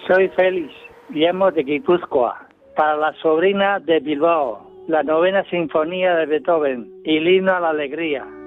Soy Félix, llamo de Guipúzcoa, para la sobrina de Bilbao, la novena sinfonía de Beethoven y el himno a la alegría.